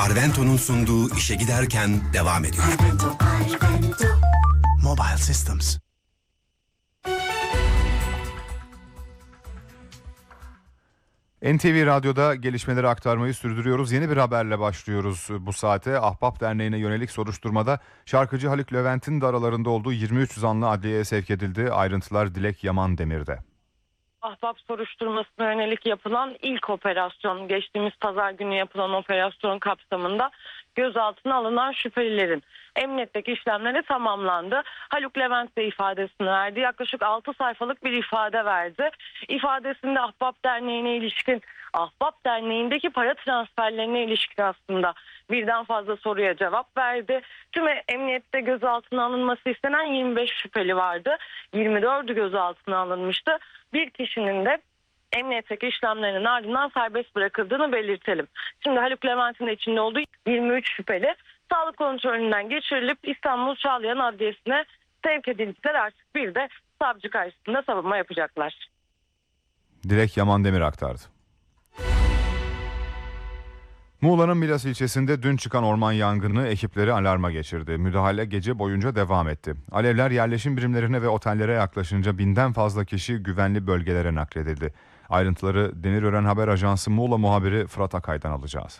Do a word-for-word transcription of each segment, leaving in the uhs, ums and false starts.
Arvento'nun sunduğu İşe Giderken devam ediyor. Arvento, Arvento. Mobile Systems. N T V Radyo'da gelişmeleri aktarmayı sürdürüyoruz. Yeni bir haberle başlıyoruz bu saate. Ahbap Derneği'ne yönelik soruşturmada şarkıcı Haluk Levent'in de aralarında olduğu yirmi üç zanlı adliyeye sevk edildi. Ayrıntılar Dilek Yaman Demir'de. Ahbap soruşturmasına yönelik yapılan ilk operasyon, geçtiğimiz pazar günü yapılan operasyon kapsamında gözaltına alınan şüphelilerin emniyetteki işlemleri tamamlandı. Haluk Levent de ifadesini verdi. Yaklaşık altı sayfalık bir ifade verdi. İfadesinde Ahbap Derneği'ne ilişkin, Ahbap Derneği'ndeki para transferlerine ilişkin aslında birden fazla soruya cevap verdi. Tüm emniyette gözaltına alınması istenen yirmi beş şüpheli vardı. yirmi dördü gözaltına alınmıştı. Bir kişinin de emniyetteki işlemlerinin ardından serbest bırakıldığını belirtelim. Şimdi Haluk Levent'in de içinde olduğu yirmi üç şüpheli sağlık kontrolünden geçirilip İstanbul Çağlayan Adliyesi'ne sevk edildiler. Artık bir de savcı karşısında savunma yapacaklar. Dilek Yaman Demir aktardı. Muğla'nın Milas ilçesinde dün çıkan orman yangını ekipleri alarma geçirdi. Müdahale gece boyunca devam etti. Alevler yerleşim birimlerine ve otellere yaklaşınca binden fazla kişi güvenli bölgelere nakledildi. Ayrıntıları Demirören Haber Ajansı Muğla muhabiri Fırat Akay'dan alacağız.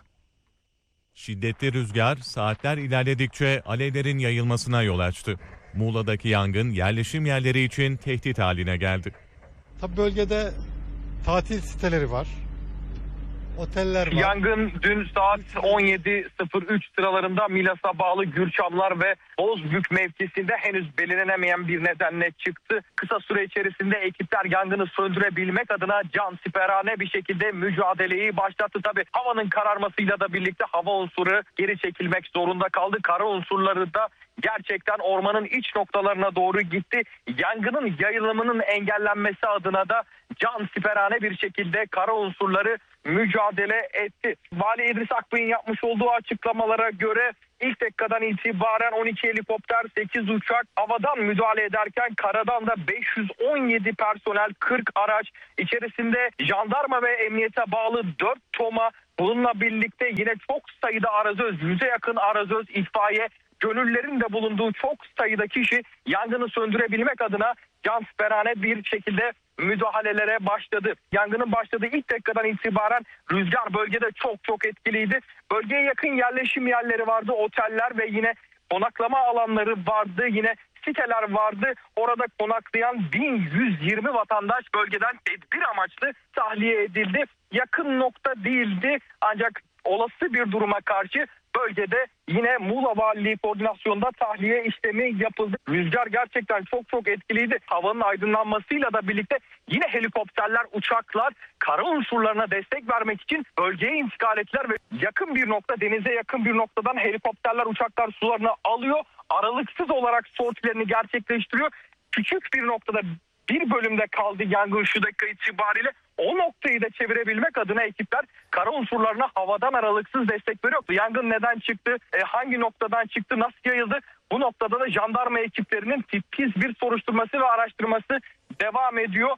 Şiddetli rüzgar saatler ilerledikçe alevlerin yayılmasına yol açtı. Muğla'daki yangın yerleşim yerleri için tehdit haline geldi. Tabi bölgede tatil siteleri var. Oteller var. Yangın dün saat on yedi sıfır üç sıralarında Milas'a bağlı Gürçamlar ve Bozbük mevkisinde henüz belirlenemeyen bir nedenle çıktı. Kısa süre içerisinde ekipler yangını söndürebilmek adına cansiperane bir şekilde mücadeleyi başlattı. Tabii havanın kararmasıyla da birlikte hava unsuru geri çekilmek zorunda kaldı. Kara unsurları da gerçekten ormanın iç noktalarına doğru gitti. Yangının yayılımının engellenmesi adına da cansiperane bir şekilde kara unsurları mücadele etti. Vali İdris Akbay'ın yapmış olduğu açıklamalara göre ilk dakikadan itibaren on iki helikopter, sekiz uçak havadan müdahale ederken karadan da beş yüz on yedi personel, kırk araç, içerisinde jandarma ve emniyete bağlı dört TOMA, bununla birlikte yine çok sayıda arazöz, yüze yakın arazöz, itfaiye, gönüllerin de bulunduğu çok sayıda kişi yangını söndürebilmek adına cansiperane bir şekilde müdahalelere başladı. Yangının başladığı ilk dakikadan itibaren rüzgar bölgede çok çok etkiliydi. Bölgeye yakın yerleşim yerleri vardı, oteller ve yine konaklama alanları vardı, yine siteler vardı. Orada konaklayan bin yüz yirmi vatandaş bölgeden tedbir amaçlı tahliye edildi. Yakın nokta değildi ancak olası bir duruma karşı bölgede yine Muğla Valiliği koordinasyonda tahliye işlemi yapıldı. Rüzgar gerçekten çok çok etkiliydi. Havanın aydınlanmasıyla da birlikte yine helikopterler, uçaklar kara unsurlarına destek vermek için bölgeye intikal ettiler ve yakın bir nokta, denize yakın bir noktadan helikopterler, uçaklar sularını alıyor. Aralıksız olarak sortilerini gerçekleştiriyor. Küçük bir noktada bir bölümde kaldı yangın şu dakika itibariyle. O noktayı da çevirebilmek adına ekipler kara unsurlarına havadan aralıksız destek veriyor. Yangın neden çıktı, e, hangi noktadan çıktı, nasıl yayıldı? Bu noktada da jandarma ekiplerinin titiz bir soruşturması ve araştırması devam ediyor.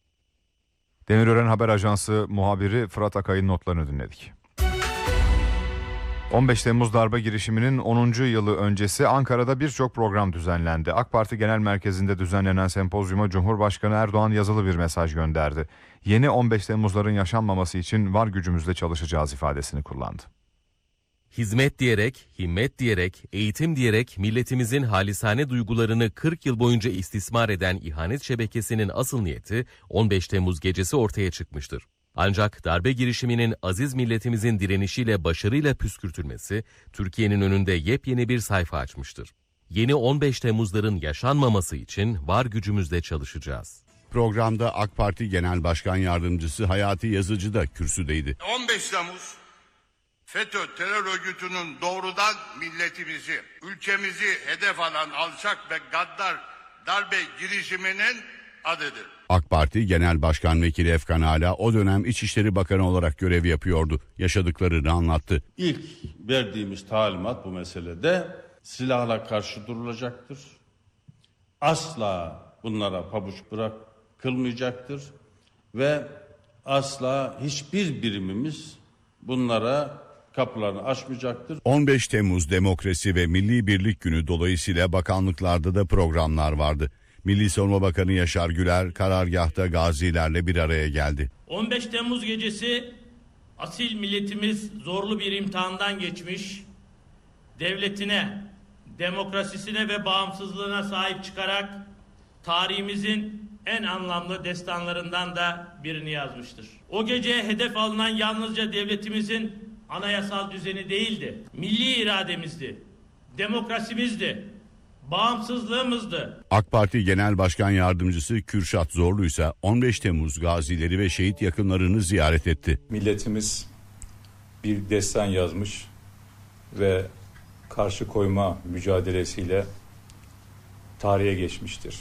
Demirören Haber Ajansı muhabiri Fırat Akay'ın notlarını dinledik. on beş Temmuz darbe girişiminin onuncu yılı öncesi Ankara'da birçok program düzenlendi. AK Parti Genel Merkezi'nde düzenlenen sempozyuma Cumhurbaşkanı Erdoğan yazılı bir mesaj gönderdi. Yeni on beş Temmuzların yaşanmaması için var gücümüzle çalışacağız ifadesini kullandı. Hizmet diyerek, himmet diyerek, eğitim diyerek milletimizin halisane duygularını kırk yıl boyunca istismar eden ihanet şebekesinin asıl niyeti on beş Temmuz gecesi ortaya çıkmıştır. Ancak darbe girişiminin aziz milletimizin direnişiyle başarıyla püskürtülmesi, Türkiye'nin önünde yepyeni bir sayfa açmıştır. Yeni on beş Temmuzların yaşanmaması için var gücümüzle çalışacağız. Programda AK Parti Genel Başkan Yardımcısı Hayati Yazıcı da kürsüdeydi. on beş Temmuz FETÖ terör örgütünün doğrudan milletimizi, ülkemizi hedef alan alçak ve gaddar darbe girişiminin adıdır. AK Parti Genel Başkan Vekili Efkan Ala o dönem İçişleri Bakanı olarak görev yapıyordu. Yaşadıklarını anlattı. İlk verdiğimiz talimat bu meselede silahla karşı durulacaktır. Asla bunlara pabuç bırakılmayacaktır ve asla hiçbir birimimiz bunlara kapılarını açmayacaktır. on beş Temmuz Demokrasi ve Milli Birlik Günü dolayısıyla bakanlıklarda da programlar vardı. Milli Savunma Bakanı Yaşar Güler karargahta gazilerle bir araya geldi. on beş Temmuz gecesi asil milletimiz zorlu bir imtihandan geçmiş, devletine, demokrasisine ve bağımsızlığına sahip çıkarak tarihimizin en anlamlı destanlarından da birini yazmıştır. O gece hedef alınan yalnızca devletimizin anayasal düzeni değildi, milli irademizdi, demokrasimizdi, bağımsızlığımızdı. AK Parti Genel Başkan Yardımcısı Kürşat Zorlu ise on beş Temmuz gazileri ve şehit yakınlarını ziyaret etti. Milletimiz bir destan yazmış ve karşı koyma mücadelesiyle tarihe geçmiştir.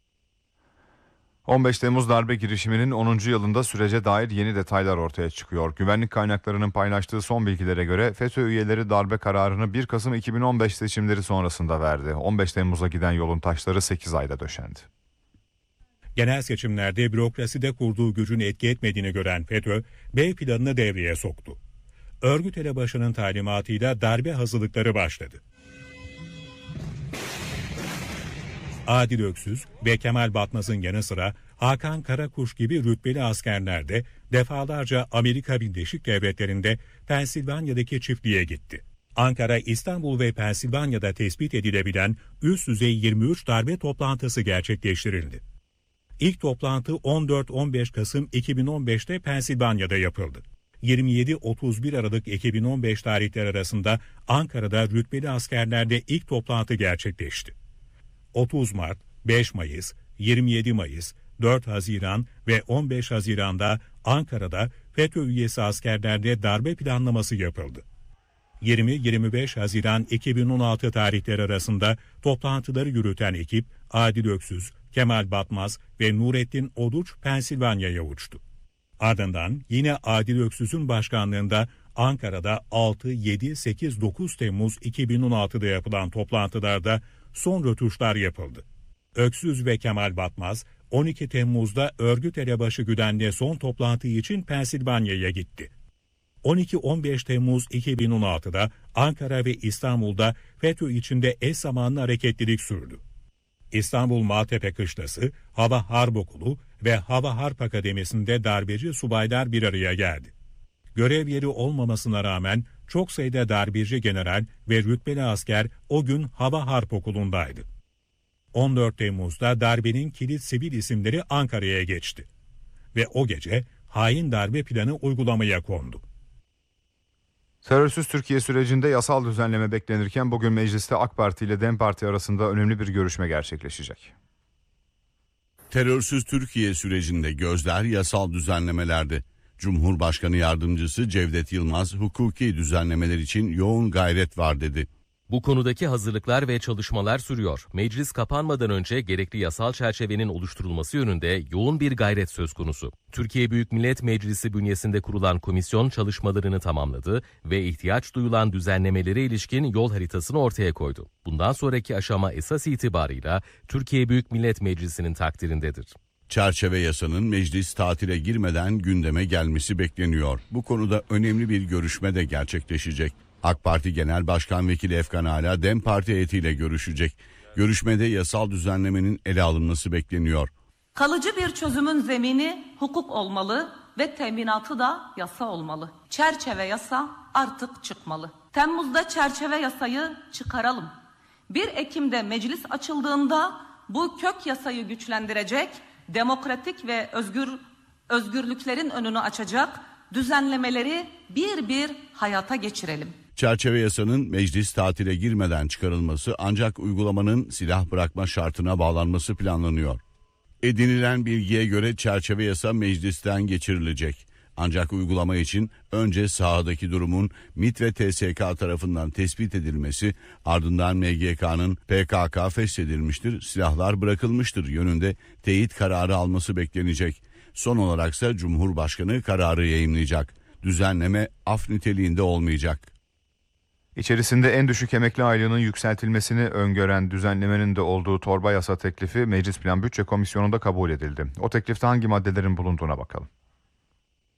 on beş Temmuz darbe girişiminin onuncu yılında sürece dair yeni detaylar ortaya çıkıyor. Güvenlik kaynaklarının paylaştığı son bilgilere göre FETÖ üyeleri darbe kararını bir Kasım iki bin on beş seçimleri sonrasında verdi. on beş Temmuz'a giden yolun taşları sekiz ayda döşendi. Genel seçimlerde bürokraside kurduğu gücün etki etmediğini gören FETÖ, B planını devreye soktu. Örgüt elebaşının talimatıyla darbe hazırlıkları başladı. Adil Öksüz ve Kemal Batmaz'ın yanı sıra Hakan Karakuş gibi rütbeli askerler de defalarca Amerika Birleşik Devletleri'nde Pensilvanya'daki çiftliğe gitti. Ankara, İstanbul ve Pensilvanya'da tespit edilebilen üst düzey yirmi üç darbe toplantısı gerçekleştirildi. İlk toplantı on dört on beş Kasım iki bin on beşte Pensilvanya'da yapıldı. yirmi yedi otuz bir Aralık iki bin on beş tarihleri arasında Ankara'da rütbeli askerlerde ilk toplantı gerçekleşti. otuz Mart, beş Mayıs, yirmi yedi Mayıs, dört Haziran ve on beş Haziran'da Ankara'da FETÖ üyesi askerlerde darbe planlaması yapıldı. yirmi yirmi beş Haziran iki bin on altı tarihleri arasında toplantıları yürüten ekip Adil Öksüz, Kemal Batmaz ve Nurettin Oduç Pensilvanya'ya uçtu. Ardından yine Adil Öksüz'ün başkanlığında Ankara'da altı, yedi, sekiz, dokuz Temmuz iki bin on altıda yapılan toplantılarda son rötuşlar yapıldı. Öksüz ve Kemal Batmaz on iki Temmuz'da örgüt elebaşı Güden'le son toplantı için Pensilvanya'ya gitti. on iki on beş Temmuz iki bin on altıda Ankara ve İstanbul'da FETÖ içinde eş zamanlı hareketlilik sürdü. İstanbul Maltepe Kışlası, Hava Harp Okulu ve Hava Harp Akademisi'nde darbeci subaylar bir araya geldi. Görev yeri olmamasına rağmen çok sayıda darbeci general ve rütbeli asker o gün Hava Harp Okulu'ndaydı. on dört Temmuz'da darbenin kilit sivil isimleri Ankara'ya geçti. Ve o gece hain darbe planı uygulamaya kondu. Terörsüz Türkiye sürecinde yasal düzenleme beklenirken bugün mecliste AK Parti ile DEM Parti arasında önemli bir görüşme gerçekleşecek. Terörsüz Türkiye sürecinde gözler yasal düzenlemelerde. Cumhurbaşkanı Yardımcısı Cevdet Yılmaz hukuki düzenlemeler için yoğun gayret var dedi. Bu konudaki hazırlıklar ve çalışmalar sürüyor. Meclis kapanmadan önce gerekli yasal çerçevenin oluşturulması yönünde yoğun bir gayret söz konusu. Türkiye Büyük Millet Meclisi bünyesinde kurulan komisyon çalışmalarını tamamladı ve ihtiyaç duyulan düzenlemelere ilişkin yol haritasını ortaya koydu. Bundan sonraki aşama esas itibarıyla Türkiye Büyük Millet Meclisi'nin takdirindedir. Çerçeve yasanın meclis tatile girmeden gündeme gelmesi bekleniyor. Bu konuda önemli bir görüşme de gerçekleşecek. AK Parti Genel Başkan Vekili Efkan Ala DEM Parti heyetiyle görüşecek. Görüşmede yasal düzenlemenin ele alınması bekleniyor. Kalıcı bir çözümün zemini hukuk olmalı ve teminatı da yasa olmalı. Çerçeve yasa artık çıkmalı. Temmuz'da çerçeve yasayı çıkaralım. bir Ekim'de meclis açıldığında bu kök yasayı güçlendirecek, demokratik ve özgür özgürlüklerin önünü açacak düzenlemeleri bir bir hayata geçirelim. Çerçeve yasanın meclis tatile girmeden çıkarılması ancak uygulamanın silah bırakma şartına bağlanması planlanıyor. Edinilen bilgiye göre çerçeve yasa meclisten geçirilecek. Ancak uygulama için önce sahadaki durumun MİT ve T S K tarafından tespit edilmesi, ardından M G K'nın P K K feshedilmiştir, silahlar bırakılmıştır yönünde teyit kararı alması beklenecek. Son olaraksa Cumhurbaşkanı kararı yayımlayacak. Düzenleme af niteliğinde olmayacak. İçerisinde en düşük emekli aylığının yükseltilmesini öngören düzenlemenin de olduğu torba yasa teklifi Meclis Plan Bütçe Komisyonu'nda kabul edildi. O teklifte hangi maddelerin bulunduğuna bakalım.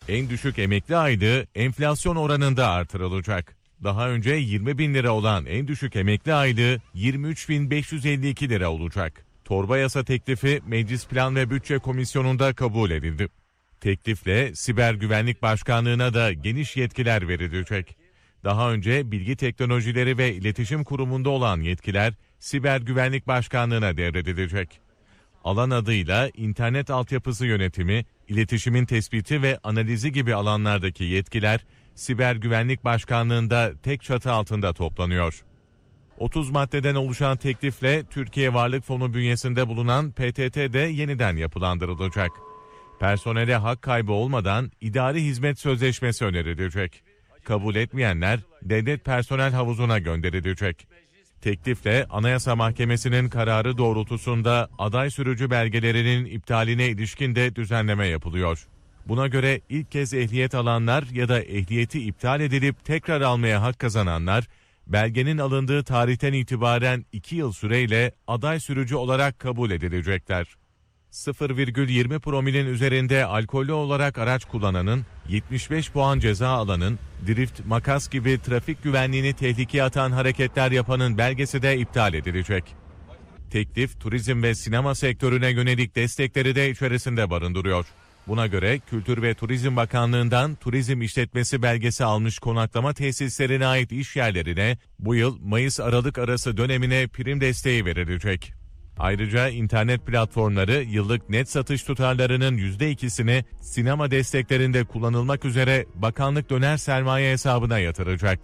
En düşük emekli aylığı enflasyon oranında artırılacak. Daha önce yirmi bin lira olan en düşük emekli aylığı yirmi üç bin beş yüz elli iki lira olacak. Torba yasa teklifi Meclis Plan ve Bütçe Komisyonu'nda kabul edildi. Teklifle Siber Güvenlik Başkanlığı'na da geniş yetkiler verilecek. Daha önce Bilgi Teknolojileri ve İletişim Kurumu'nda olan yetkiler Siber Güvenlik Başkanlığı'na devredilecek. Alan adıyla internet altyapısı yönetimi, iletişimin tespiti ve analizi gibi alanlardaki yetkiler Siber Güvenlik Başkanlığı'nda tek çatı altında toplanıyor. otuz maddeden oluşan teklifle Türkiye Varlık Fonu bünyesinde bulunan P T T de yeniden yapılandırılacak. Personele hak kaybı olmadan idari hizmet sözleşmesi önerilecek. Kabul etmeyenler devlet personel havuzuna gönderilecek. Teklifle Anayasa Mahkemesi'nin kararı doğrultusunda aday sürücü belgelerinin iptaline ilişkin de düzenleme yapılıyor. Buna göre ilk kez ehliyet alanlar ya da ehliyeti iptal edilip tekrar almaya hak kazananlar, belgenin alındığı tarihten itibaren iki yıl süreyle aday sürücü olarak kabul edilecekler. sıfır virgül yirmi promilin üzerinde alkollü olarak araç kullananın, yetmiş beş puan ceza alanın, drift, makas gibi trafik güvenliğini tehlikeye atan hareketler yapanın belgesi de iptal edilecek. Teklif, turizm ve sinema sektörüne yönelik destekleri de içerisinde barındırıyor. Buna göre Kültür ve Turizm Bakanlığı'ndan turizm işletmesi belgesi almış konaklama tesislerine ait iş yerlerine bu yıl Mayıs-Aralık arası dönemine prim desteği verilecek. Ayrıca internet platformları yıllık net satış tutarlarının yüzde ikisini sinema desteklerinde kullanılmak üzere bakanlık döner sermaye hesabına yatıracak.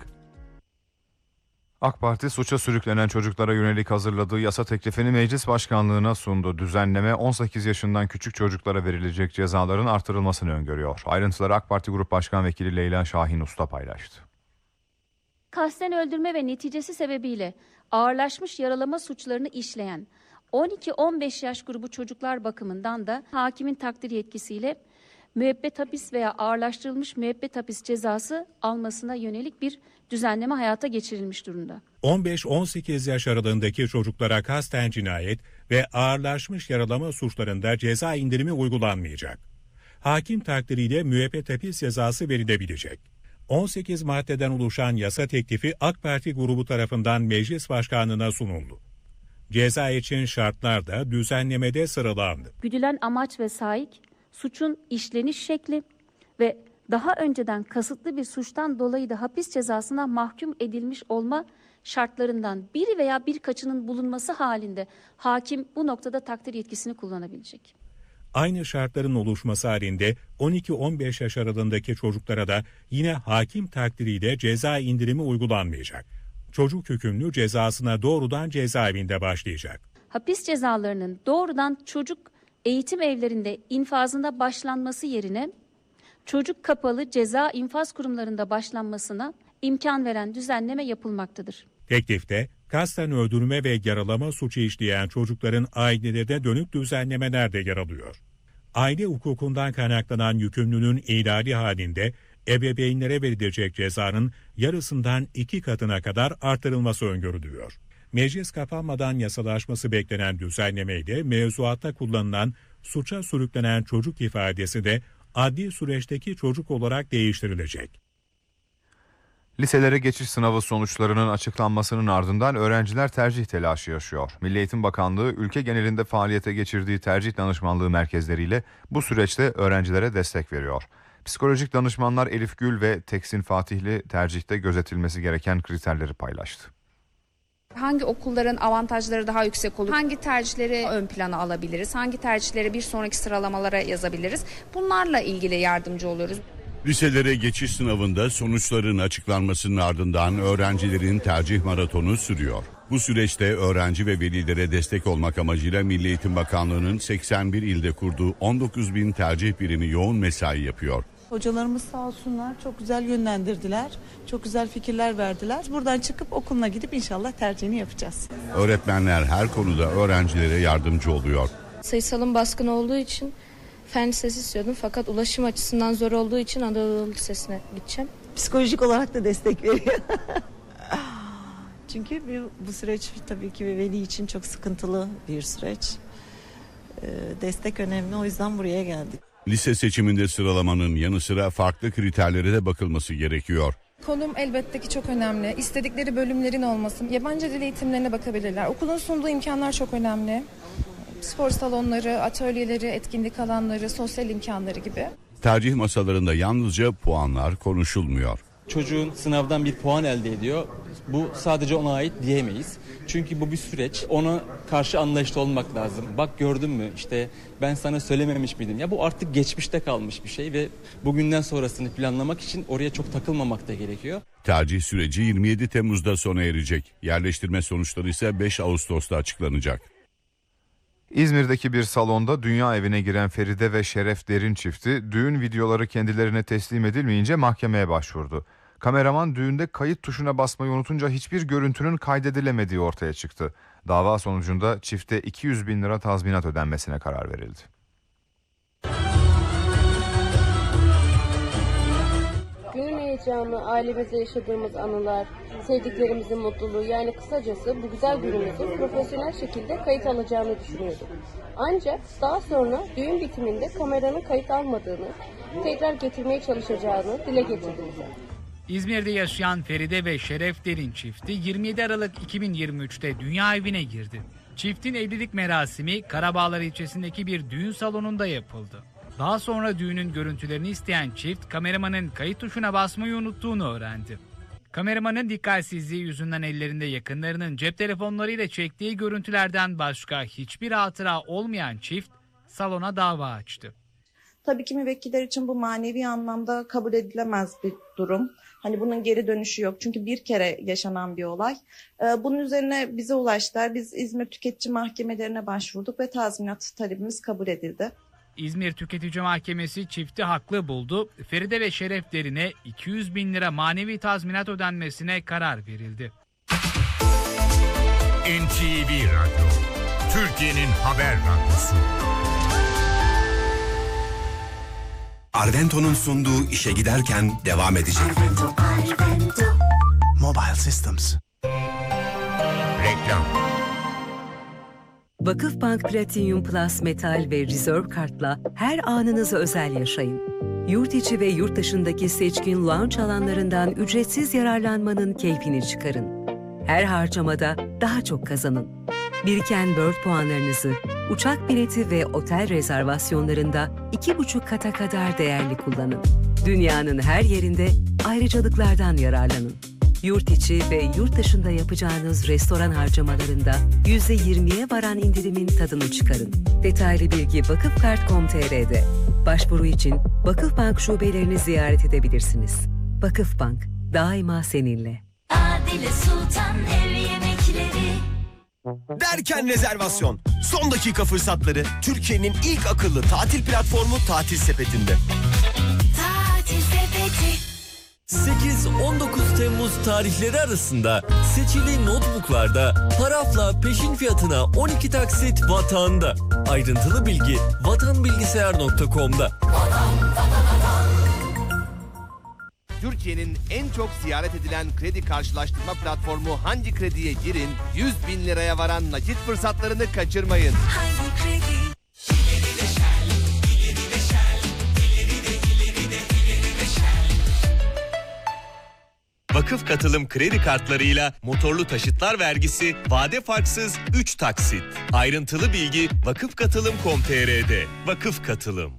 AK Parti suça sürüklenen çocuklara yönelik hazırladığı yasa teklifini Meclis Başkanlığı'na sundu. Düzenleme on sekiz yaşından küçük çocuklara verilecek cezaların artırılmasını öngörüyor. Ayrıntıları AK Parti Grup Başkan Vekili Leyla Şahin Usta paylaştı. Kasten öldürme ve neticesi sebebiyle ağırlaşmış yaralama suçlarını işleyen on iki on beş yaş grubu çocuklar bakımından da hakimin takdir yetkisiyle müebbet hapis veya ağırlaştırılmış müebbet hapis cezası almasına yönelik bir düzenleme hayata geçirilmiş durumda. on beş on sekiz yaş aralığındaki çocuklara kasten cinayet ve ağırlaşmış yaralama suçlarında ceza indirimi uygulanmayacak. Hakim takdiriyle müebbet hapis cezası verilebilecek. on sekiz maddeden oluşan yasa teklifi AK Parti grubu tarafından Meclis Başkanlığı'na sunuldu. Ceza için şartlar da düzenlemede sıralandı. Güdülen amaç ve saik, suçun işleniş şekli ve daha önceden kasıtlı bir suçtan dolayı da hapis cezasına mahkum edilmiş olma şartlarından biri veya birkaçının bulunması halinde hakim bu noktada takdir yetkisini kullanabilecek. Aynı şartların oluşması halinde on iki on beş yaş aralığındaki çocuklara da yine hakim takdiriyle ceza indirimi uygulanmayacak. Çocuk hükümlü cezasına doğrudan cezaevinde başlayacak. Hapis cezalarının doğrudan çocuk eğitim evlerinde infazında başlanması yerine çocuk kapalı ceza infaz kurumlarında başlanmasına imkan veren düzenleme yapılmaktadır. Teklifte kasten öldürme ve yaralama suçu işleyen çocukların ailelerine dönük düzenlemeler de yer alıyor. Aile hukukundan kaynaklanan yükümlünün ihlali halinde ebeveynlere verilecek cezanın yarısından iki katına kadar artırılması öngörülüyor. Meclis kapanmadan yasalaşması beklenen düzenlemeyle mevzuatta kullanılan suça sürüklenen çocuk ifadesi de adli süreçteki çocuk olarak değiştirilecek. Liselere geçiş sınavı sonuçlarının açıklanmasının ardından öğrenciler tercih telaşı yaşıyor. Milli Eğitim Bakanlığı ülke genelinde faaliyete geçirdiği tercih danışmanlığı merkezleriyle bu süreçte öğrencilere destek veriyor. Psikolojik danışmanlar Elif Gül ve Teksin Fatihli tercihte gözetilmesi gereken kriterleri paylaştı. Hangi okulların avantajları daha yüksek olur? Hangi tercihleri ön plana alabiliriz? Hangi tercihleri bir sonraki sıralamalara yazabiliriz? Bunlarla ilgili yardımcı oluyoruz. Liselere geçiş sınavında sonuçların açıklanmasının ardından öğrencilerin tercih maratonu sürüyor. Bu süreçte öğrenci ve velilere destek olmak amacıyla Milli Eğitim Bakanlığı'nın seksen bir ilde kurduğu on dokuz bin tercih birimi yoğun mesai yapıyor. Hocalarımız sağ olsunlar çok güzel yönlendirdiler, çok güzel fikirler verdiler. Buradan çıkıp okuluna gidip inşallah tercihini yapacağız. Öğretmenler her konuda öğrencilere yardımcı oluyor. Sayısalın baskın olduğu için fen lisesi istiyordum fakat ulaşım açısından zor olduğu için Anadolu Lisesi'ne gideceğim. Psikolojik olarak da destek veriyor. Çünkü bu süreç tabii ki veli için çok sıkıntılı bir süreç. Destek önemli, o yüzden buraya geldik. Lise seçiminde sıralamanın yanı sıra farklı kriterlere de bakılması gerekiyor. Konum elbette ki çok önemli. İstedikleri bölümlerin olması, yabancı dil eğitimlerine bakabilirler. Okulun sunduğu imkanlar çok önemli. Spor salonları, atölyeleri, etkinlik alanları, sosyal imkanları gibi. Tercih masalarında yalnızca puanlar konuşulmuyor. Çocuğun sınavdan bir puan elde ediyor. Bu sadece ona ait diyemeyiz. Çünkü bu bir süreç. Ona karşı anlayışlı olmak lazım. Bak gördün mü işte ben sana söylememiş miydim? Ya bu artık geçmişte kalmış bir şey ve bugünden sonrasını planlamak için oraya çok takılmamak da gerekiyor. Tercih süreci yirmi yedi Temmuz'da sona erecek. Yerleştirme sonuçları ise beş Ağustos'ta açıklanacak. İzmir'deki bir salonda dünya evine giren Feride ve Şeref Derin çifti düğün videoları kendilerine teslim edilmeyince mahkemeye başvurdu. Kameraman düğünde kayıt tuşuna basmayı unutunca hiçbir görüntünün kaydedilemediği ortaya çıktı. Dava sonucunda çifte iki yüz bin lira tazminat ödenmesine karar verildi. Günün heyecanı, ailemizle yaşadığımız anılar, sevdiklerimizin mutluluğu, yani kısacası bu güzel günümüzü profesyonel şekilde kayıt alacağını düşünüyordum. Ancak daha sonra düğün bitiminde kameranın kayıt almadığını, tekrar getirmeye çalışacağını dile getirdi bize. İzmir'de yaşayan Feride ve Şeref Derin çifti yirmi yedi Aralık iki bin yirmi üçte dünya evine girdi. Çiftin evlilik merasimi Karabağlar ilçesindeki bir düğün salonunda yapıldı. Daha sonra düğünün görüntülerini isteyen çift kameramanın kayıt tuşuna basmayı unuttuğunu öğrendi. Kameramanın dikkatsizliği yüzünden ellerinde yakınlarının cep telefonlarıyla çektiği görüntülerden başka hiçbir hatıra olmayan çift salona dava açtı. Tabii ki müvekkiller için bu manevi anlamda kabul edilemez bir durum. Hani bunun geri dönüşü yok. Çünkü bir kere yaşanan bir olay. Bunun üzerine bize ulaştılar. Biz İzmir Tüketici Mahkemelerine başvurduk ve tazminat talebimiz kabul edildi. İzmir Tüketici Mahkemesi çifti haklı buldu. Feride ve Şeref Derin'e iki yüz bin lira manevi tazminat ödenmesine karar verildi. N T V Radyo, Türkiye'nin haber radyosu. Arvento'nun sunduğu işe giderken devam edecek. Arvento, Arvento. Mobile Systems. Reklam. Vakıfbank Platinum Plus Metal ve Reserve Kart'la her anınızı özel yaşayın. Yurt içi ve yurt dışındaki seçkin lounge alanlarından ücretsiz yararlanmanın keyfini çıkarın. Her harcamada daha çok kazanın. Biriken World puanlarınızı uçak bileti ve otel rezervasyonlarında iki buçuk kata kadar değerli kullanın. Dünyanın her yerinde ayrıcalıklardan yararlanın. Yurt içi ve yurt dışında yapacağınız restoran harcamalarında yüzde yirmiye varan indirimin tadını çıkarın. Detaylı bilgi vakıfkart nokta com nokta t r'de. Başvuru için Vakıfbank şubelerini ziyaret edebilirsiniz. Vakıfbank, daima seninle. Adile Sultan ev yemekleri. Derken rezervasyon. Son dakika fırsatları Türkiye'nin ilk akıllı tatil platformu Tatil Sepeti'nde. Tatil Sepeti. sekiz on dokuz Temmuz tarihleri arasında seçili notebooklarda parafla peşin fiyatına on iki taksit Vatan'da. Ayrıntılı bilgi vatan bilgisayar nokta com'da. Türkiye'nin en çok ziyaret edilen kredi karşılaştırma platformu Hangi Kredi'ye girin, yüz bin liraya varan nakit fırsatlarını kaçırmayın. Hangi Kredi? Vakıf Katılım kredi kartlarıyla motorlu taşıtlar vergisi vade farksız üç taksit. Ayrıntılı bilgi vakıf katılım nokta com nokta t r'de. Vakıf Katılım.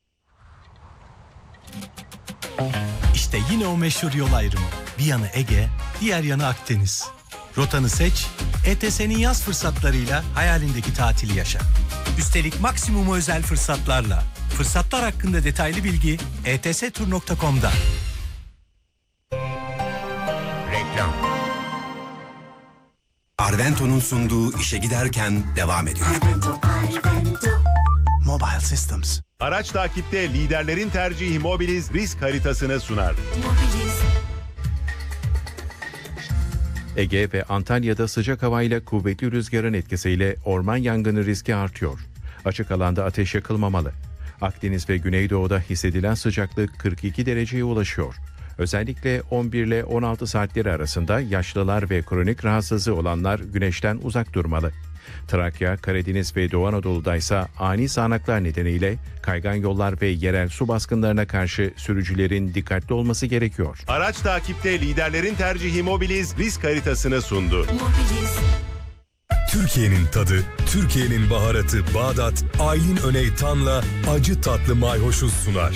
İşte yine o meşhur yol ayrımı. Bir yanı Ege, diğer yanı Akdeniz. Rotanı seç, E T S'nin yaz fırsatlarıyla hayalindeki tatili yaşa. Üstelik maksimum özel fırsatlarla. Fırsatlar hakkında detaylı bilgi e t s tur nokta com'da. Reklam. Arvento'nun sunduğu işe giderken devam ediyor. Arvento, Arvento. Mobile Systems. Araç takipte liderlerin tercihi Mobiliz risk haritasını sunar. Ege ve Antalya'da sıcak havayla kuvvetli rüzgarın etkisiyle orman yangını riski artıyor. Açık alanda ateş yakılmamalı. Akdeniz ve Güneydoğu'da hissedilen sıcaklık kırk iki dereceye ulaşıyor. Özellikle on bir ile on altı saatleri arasında yaşlılar ve kronik rahatsızlığı olanlar güneşten uzak durmalı. Trakya, Karadeniz ve Doğu Anadolu'da ise ani sağanaklar nedeniyle kaygan yollar ve yerel su baskınlarına karşı sürücülerin dikkatli olması gerekiyor. Araç takipte liderlerin tercihi Mobiliz risk haritasını sundu. Türkiye'nin tadı, Türkiye'nin baharatı Bağdat, Aylin Öneytan'la acı tatlı mayhoşu sunar.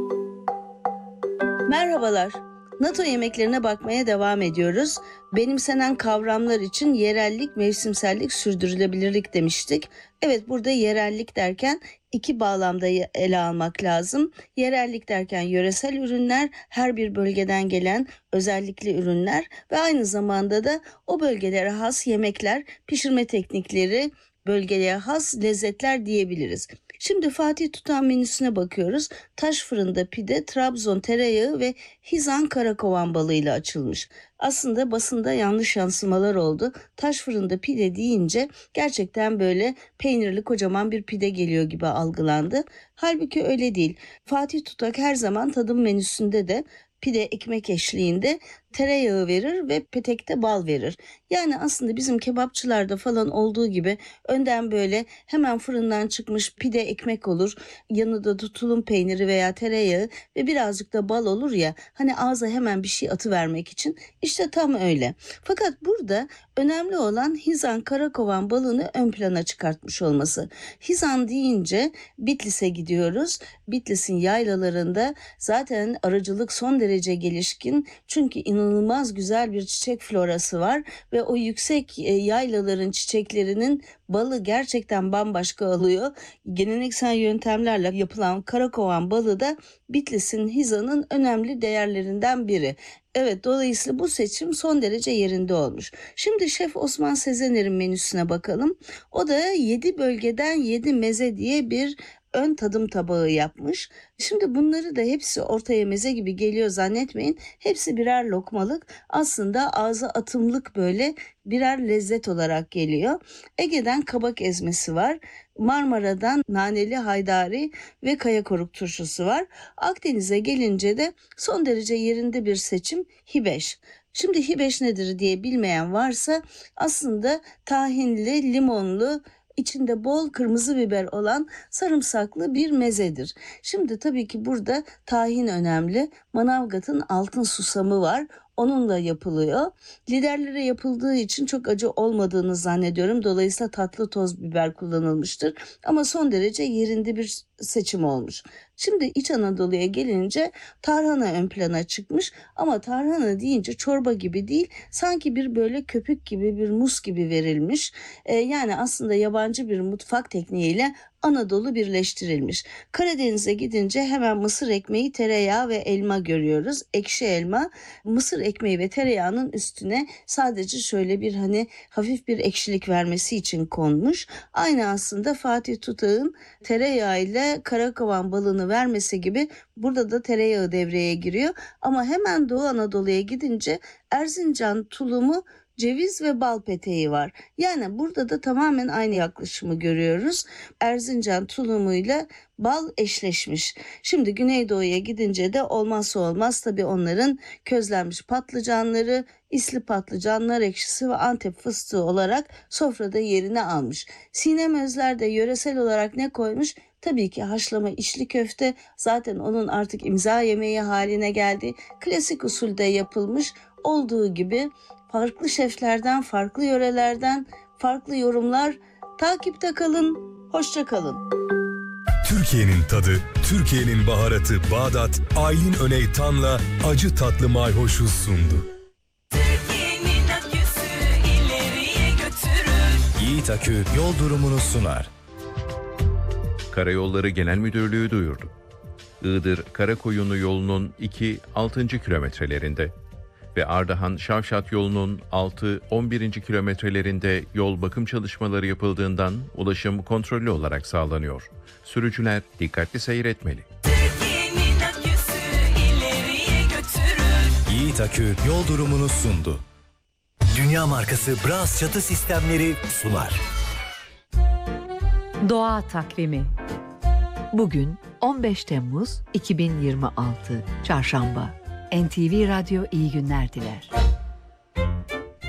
Merhabalar. NATO yemeklerine bakmaya devam ediyoruz. Benimsenen kavramlar için yerellik, mevsimsellik, sürdürülebilirlik demiştik. Evet, burada yerellik derken iki bağlamda ele almak lazım. Yerellik derken yöresel ürünler, her bir bölgeden gelen özellikli ürünler ve aynı zamanda da o bölgelere has yemekler, pişirme teknikleri, bölgeye has lezzetler diyebiliriz. Şimdi Fatih Tutan menüsüne bakıyoruz. Taş fırında pide, Trabzon tereyağı ve Hizan karakovan balığıyla açılmış. Aslında basında yanlış yansımalar oldu. Taş fırında pide deyince gerçekten böyle peynirli kocaman bir pide geliyor gibi algılandı. Halbuki öyle değil. Fatih Tutak her zaman tadım menüsünde de pide ekmek eşliğinde tereyağı verir ve petekte bal verir. Yani aslında bizim kebapçılarda falan olduğu gibi önden böyle hemen fırından çıkmış pide ekmek olur. Yanında da tulum peyniri veya tereyağı ve birazcık da bal olur ya, hani ağza hemen bir şey atıvermek için. İşte tam öyle. Fakat burada önemli olan Hizan karakovan balığını ön plana çıkartmış olması. Hizan deyince Bitlis'e gidiyoruz. Bitlis'in yaylalarında zaten arıcılık son derece gelişkin. Çünkü inanılmaz güzel bir çiçek florası var ve o yüksek yaylaların çiçeklerinin balı gerçekten bambaşka alıyor. Geleneksel yöntemlerle yapılan karakovan balı da Bitlis'in Hizan'ın önemli değerlerinden biri. Evet, dolayısıyla bu seçim son derece yerinde olmuş. Şimdi Şef Osman Sezener'in menüsüne bakalım. O da yedi bölgeden yedi meze diye bir ön tadım tabağı yapmış. Şimdi bunları da hepsi ortaya meze gibi geliyor zannetmeyin. Hepsi birer lokmalık. Aslında ağza atımlık böyle birer lezzet olarak geliyor. Ege'den kabak ezmesi var. Marmara'dan naneli haydari ve kayakoruk turşusu var. Akdeniz'e gelince de son derece yerinde bir seçim hibeş. Şimdi hibeş nedir diye bilmeyen varsa aslında tahinli, limonlu, İçinde bol kırmızı biber olan sarımsaklı bir mezedir. Şimdi tabii ki burada tahin önemli. Manavgat'ın altın susamı var. Onunla yapılıyor. Liderlere yapıldığı için çok acı olmadığını zannediyorum. Dolayısıyla tatlı toz biber kullanılmıştır. Ama son derece yerinde bir seçim olmuş. Şimdi İç Anadolu'ya gelince tarhana ön plana çıkmış. Ama tarhana deyince çorba gibi değil, sanki bir böyle köpük gibi, bir mus gibi verilmiş. Ee, yani aslında yabancı bir mutfak tekniğiyle Anadolu birleştirilmiş. Karadeniz'e gidince hemen mısır ekmeği, tereyağı ve elma görüyoruz. Ekşi elma, mısır ekmeği ve tereyağının üstüne sadece şöyle bir hani hafif bir ekşilik vermesi için konmuş. Aynı aslında Fatih Tutak'ın tereyağı ile karakovan balığını vermesi gibi burada da tereyağı devreye giriyor. Ama hemen Doğu Anadolu'ya gidince Erzincan tulumu, ceviz ve bal peteği var. Yani burada da tamamen aynı yaklaşımı görüyoruz. Erzincan tulumuyla bal eşleşmiş. Şimdi Güneydoğu'ya gidince de olmazsa olmaz tabii onların közlenmiş patlıcanları, isli patlıcan, nar ekşisi ve Antep fıstığı olarak sofrada yerini almış. Sinem Özler de yöresel olarak ne koymuş? Tabii ki haşlama içli köfte, zaten onun artık imza yemeği haline geldi. Klasik usulde yapılmış, olduğu gibi farklı şeflerden, farklı yörelerden farklı yorumlar. Takipte kalın, hoşça kalın. Türkiye'nin tadı, Türkiye'nin baharatı Bağdat, Aylin Öneytan'la acı tatlı mayhoşu sundu. Türkiye'nin aküsü ileriye götürür. Yiğit Akü yol durumunu sunar. Karayolları Genel Müdürlüğü duyurdu. Iğdır Karakoyunlu yolunun iki altıncı kilometrelerinde ve Ardahan-Şavşat yolunun altı on birinci kilometrelerinde yol bakım çalışmaları yapıldığından ulaşım kontrollü olarak sağlanıyor. Sürücüler dikkatli seyretmeli. Türkiye'nin aküsü ileriye götürür. Yiğit Akü yol durumunu sundu. Dünya markası Bras çatı sistemleri sunar. Doğa takvimi. Bugün on beş Temmuz iki bin yirmi altı Çarşamba. N T V Radyo iyi günler diler.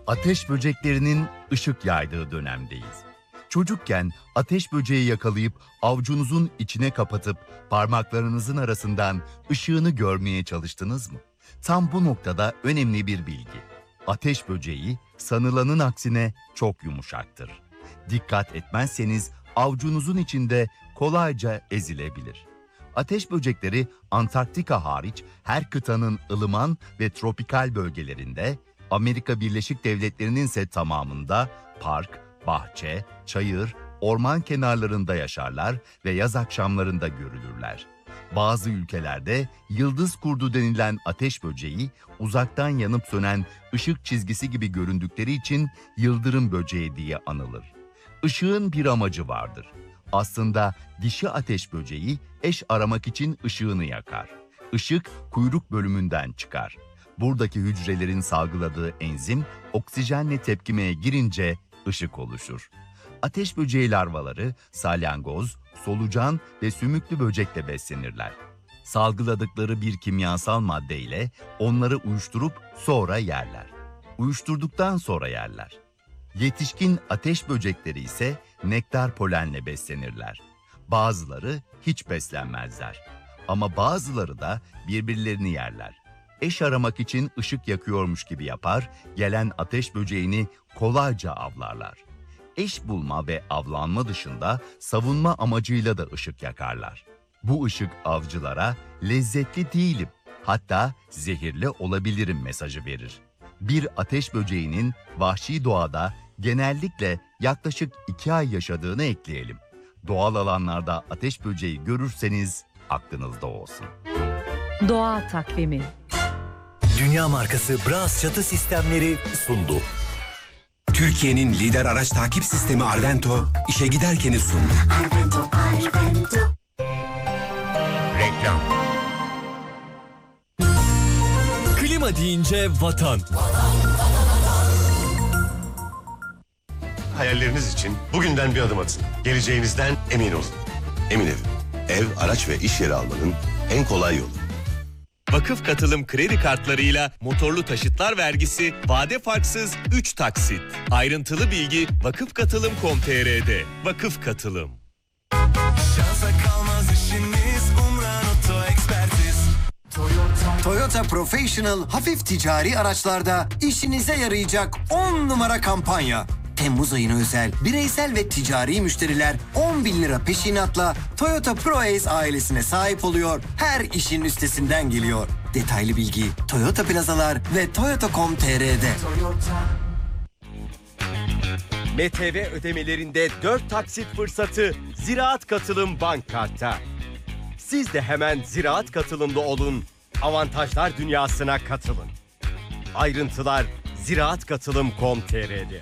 Ateş böceklerinin ışık yaydığı dönemdeyiz. Çocukken ateş böceği yakalayıp avucunuzun içine kapatıp parmaklarınızın arasından ışığını görmeye çalıştınız mı? Tam bu noktada önemli bir bilgi. Ateş böceği sanılanın aksine çok yumuşaktır. Dikkat etmezseniz avucunuzun içinde kolayca ezilebilir. Ateş böcekleri Antarktika hariç her kıtanın ılıman ve tropikal bölgelerinde, Amerika Birleşik Devletleri'nin ise tamamında park, bahçe, çayır, orman kenarlarında yaşarlar ve yaz akşamlarında görülürler. Bazı ülkelerde yıldız kurdu denilen ateş böceği uzaktan yanıp sönen ışık çizgisi gibi göründükleri için yıldırım böceği diye anılır. Işığın bir amacı vardır. Aslında dişi ateş böceği eş aramak için ışığını yakar. Işık kuyruk bölümünden çıkar. Buradaki hücrelerin salgıladığı enzim oksijenle tepkimeye girince ışık oluşur. Ateş böceği larvaları salyangoz, solucan ve sümüklü böcekle beslenirler. Salgıladıkları bir kimyasal maddeyle onları uyuşturup sonra yerler. Uyuşturduktan sonra yerler. Yetişkin ateş böcekleri ise nektar polenle beslenirler. Bazıları hiç beslenmezler. Ama bazıları da birbirlerini yerler. Eş aramak için ışık yakıyormuş gibi yapar, gelen ateş böceğini kolayca avlarlar. Eş bulma ve avlanma dışında savunma amacıyla da ışık yakarlar. Bu ışık avcılara lezzetli değilim, hatta zehirli olabilirim mesajı verir. Bir ateş böceğinin vahşi doğada genellikle yaklaşık iki ay yaşadığını ekleyelim. Doğal alanlarda ateş böceği görürseniz aklınızda olsun. Doğa takvimi. Dünya markası Bras çatı sistemleri sundu. Türkiye'nin lider araç takip sistemi Arvento işe giderkeni sundu. Arvento, Arvento. Reklam. Klima deyince vatan. Hayalleriniz için bugünden bir adım atın. Geleceğinizden emin olun. Emin Ev. Ev, araç ve iş yeri almanın en kolay yolu. Vakıf Katılım kredi kartlarıyla motorlu taşıtlar vergisi vade farksız üç taksit. Ayrıntılı bilgi vakıf katılım nokta com nokta tr'de. Vakıf Katılım. Şansa kalmaz işiniz, Umran Oto Ekspertiz. Toyota. Toyota Professional hafif ticari araçlarda işinize yarayacak on numara kampanya. Temmuz ayına özel bireysel ve ticari müşteriler on bin lira peşinatla Toyota ProAce ailesine sahip oluyor. Her işin üstesinden geliyor. Detaylı bilgi Toyota Plazalar ve toyota nokta com nokta tr'de. M T V ödemelerinde dört taksit fırsatı Ziraat Katılım Bank Kart'ta. Siz de hemen Ziraat Katılım'da olun, avantajlar dünyasına katılın. Ayrıntılar ziraat katılım nokta com nokta tr'de.